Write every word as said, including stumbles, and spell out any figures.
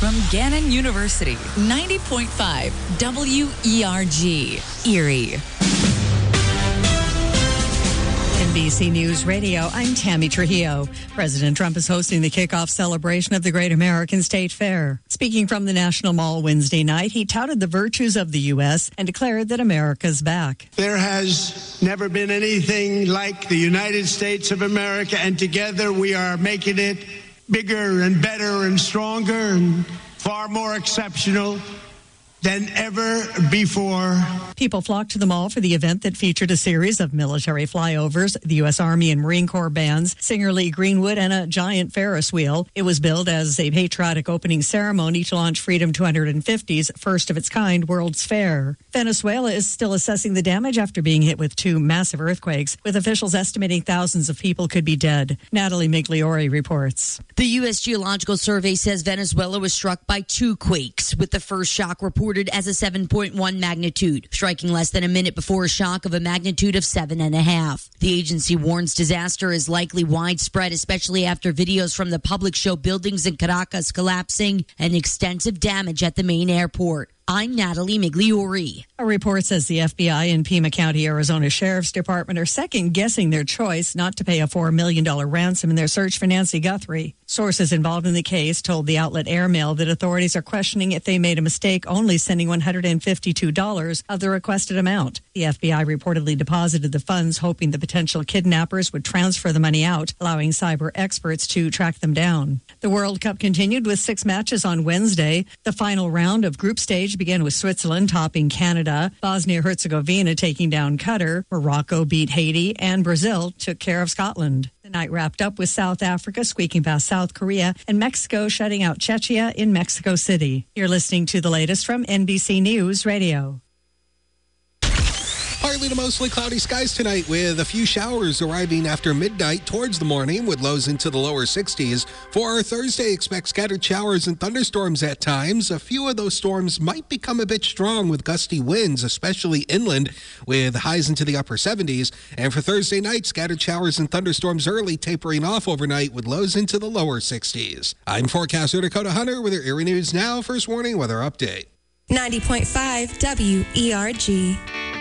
from Gannon University, ninety point five W E R G, Erie. N B C News Radio, I'm Tammy Trujillo. President Trump is hosting the kickoff celebration of the Great American State Fair. Speaking from the National Mall Wednesday night, he touted the virtues of the U S and declared that America's back. There has never been anything like the United States of America, and together we are making it bigger and better and stronger and far more exceptional than ever before. People flocked to the mall for the event that featured a series of military flyovers, the U S Army and Marine Corps bands, singer Lee Greenwood, and a giant Ferris wheel. It was billed as a patriotic opening ceremony to launch Freedom two hundred fifty's first of its kind World's Fair. Venezuela is still assessing the damage after being hit with two massive earthquakes, with officials estimating thousands of people could be dead. Natalie Migliori reports. The U S Geological Survey says Venezuela was struck by two quakes, with the first shock reported as a seven point one magnitude, striking less than a minute before a shock of a magnitude of seven and a half. The agency warns disaster is likely widespread, especially after videos from the public show buildings in Caracas collapsing and extensive damage at the main airport. I'm Natalie Migliori. A report says the F B I and Pima County, Arizona Sheriff's Department are second-guessing their choice not to pay a four million dollars ransom in their search for Nancy Guthrie. Sources involved in the case told the outlet Airmail that authorities are questioning if they made a mistake only sending one hundred fifty-two dollars of the requested amount. The F B I reportedly deposited the funds hoping the potential kidnappers would transfer the money out, allowing cyber experts to track them down. The World Cup continued with six matches on Wednesday. The final round of group stage began with Switzerland topping Canada, Bosnia-Herzegovina taking down Qatar, Morocco beat Haiti, and Brazil took care of Scotland. The night wrapped up with South Africa squeaking past South Korea and Mexico shutting out Czechia in Mexico City. You're listening to the latest from N B C News Radio. Partly to mostly cloudy skies tonight with a few showers arriving after midnight towards the morning with lows into the lower sixties. For our Thursday, expect scattered showers and thunderstorms at times. A few of those storms might become a bit strong with gusty winds, especially inland, with highs into the upper seventies. And for Thursday night, scattered showers and thunderstorms early, tapering off overnight with lows into the lower sixties. I'm forecaster Dakota Hunter with your Erie News Now First Warning Weather Update. ninety point five W E R G.